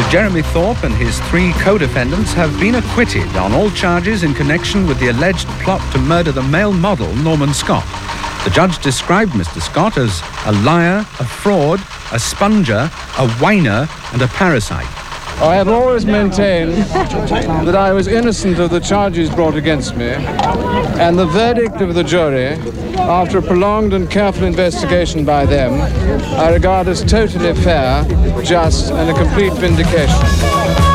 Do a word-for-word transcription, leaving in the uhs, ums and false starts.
Jeremy Thorpe and his three co-defendants have been acquitted on all charges in connection with the alleged plot to murder the male model Norman Scott. The judge described Mister Scott as a liar, a fraud, a sponger, a whiner and a parasite. I have always maintained that I was innocent of the charges brought against me, and the verdict of the jury, after a prolonged and careful investigation by them, I regard as totally fair, just, and a complete vindication.